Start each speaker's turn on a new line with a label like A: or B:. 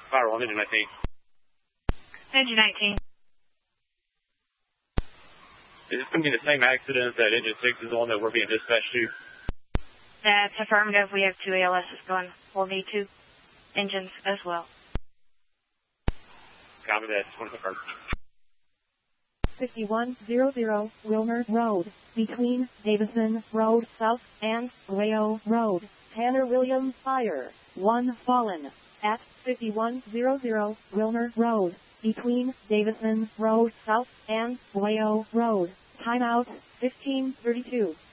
A: Firewall, engine 19.
B: Engine 19.
A: Is this going to be the same accident that engine 6 is on that we're being dispatched to?
B: That's affirmative. We have 2 ALSs going. We'll need 2 engines as well.
A: Copy that. Just want to confirm.
C: 5100 Wilmer Road, between Davison Road South and Rayo Road. Tanner Williams fire. 1 fallen. At 5100 Wilmer Road, between Davison Road South and Rayo Road. Timeout 15:32.